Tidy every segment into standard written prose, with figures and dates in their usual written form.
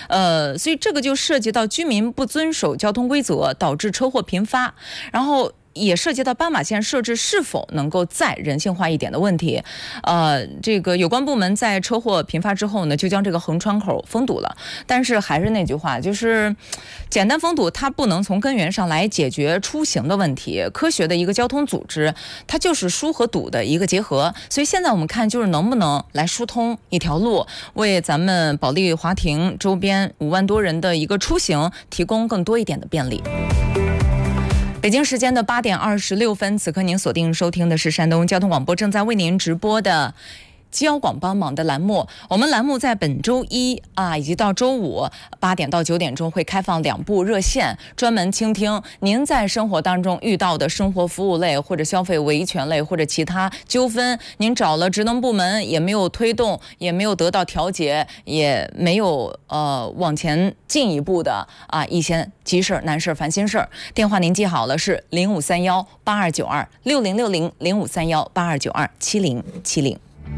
所以这个就涉及到居民不遵守交通规则，导致车祸频发，然后也涉及到斑马线设置是否能够再人性化一点的问题。这个有关部门在车祸频发之后呢，就将这个横穿口封堵了。但是还是那句话，就是简单封堵它不能从根源上来解决出行的问题。科学的一个交通组织，它就是疏和堵的一个结合。所以现在我们看就是能不能来疏通一条路，为咱们保利华庭周边5万多人的一个出行提供更多一点的便利。北京时间的8点26分，此刻您锁定收听的是山东交通广播正在为您直播的交广帮忙的栏目。我们栏目在本周一以及到周五8点到9点钟会开放2部热线，专门倾听您在生活当中遇到的生活服务类或者消费维权类或者其他纠纷，您找了职能部门也没有推动，也没有得到调解，也没有往前进一步的一些急事难事烦心事儿。电话您记好了，是053182926060053182927070。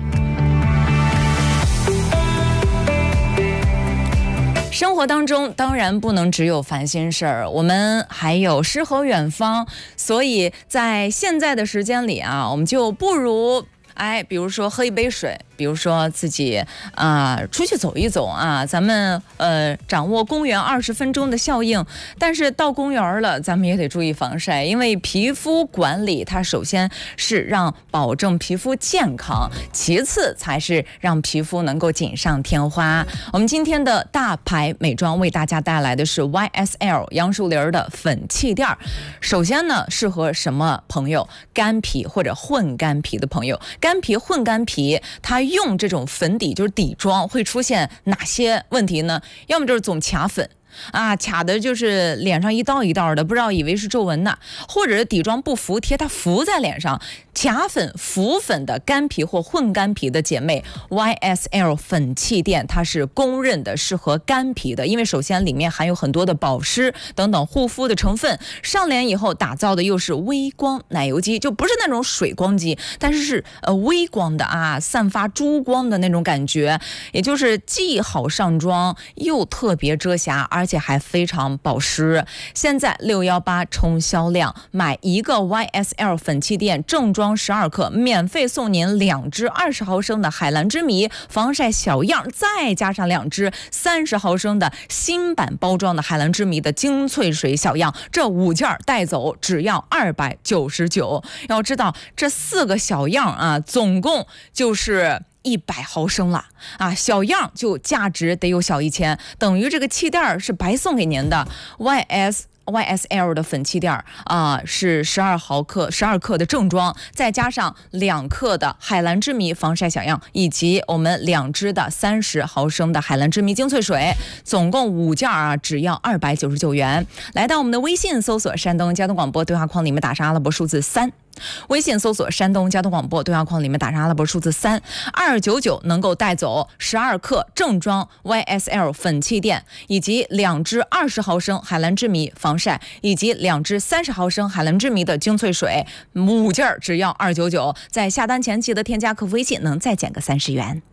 生活当中当然不能只有烦心事儿，我们还有诗和远方，所以在现在的时间里我们就不如比如说喝一杯水，比如说自己出去走一走咱们掌握公园20分钟的效应。但是到公园了，咱们也得注意防晒，因为皮肤管理它首先是让保证皮肤健康，其次才是让皮肤能够锦上添花。我们今天的大牌美妆为大家带来的是 YSL 杨树林的粉气垫。首先呢，适合什么朋友？干皮或者混干皮的朋友。干皮混干皮它用这种粉底就是底妆会出现哪些问题呢？要么就是总卡粉卡的就是脸上一道一道的，不知道以为是皱纹呢，或者是底妆不服帖，它浮在脸上。卡粉浮粉的干皮或混干皮的姐妹， YSL 粉气垫它是公认的适合干皮的，因为首先里面含有很多的保湿等等护肤的成分，上脸以后打造的又是微光奶油肌，就不是那种水光肌，但是是微光的散发珠光的那种感觉，也就是既好上妆又特别遮瑕，而且还非常保湿。现在618冲销量，买一个 YSL 粉气垫正装12克，免费送您2支20毫升的海蓝之谜防晒小样，再加上2支30毫升的新版包装的海蓝之谜的精粹水小样，这5件带走只要299。要知道这4个小样总共就是100毫升了小样就价值得有小1000，等于这个气垫是白送给您的。YSL 的粉气垫是12克的正装，再加上2克的海蓝之谜防晒小样，以及我们2支的30毫升的海蓝之谜精粹水，总共5件只要299元。来到我们的微信搜索山东交通广播，对话框里面打上阿拉伯数字3。微信搜索山东交通广播，对话框里面打上阿拉伯数字3，299能够带走12克正装 YSL 粉气垫，以及2支20毫升海蓝之谜防晒，以及2支30毫升海蓝之谜的精粹水，5件只要299。在下单前记得添加客服微信，能再减个30元。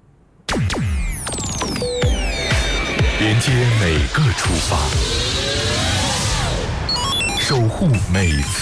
连接每个出发，守护每次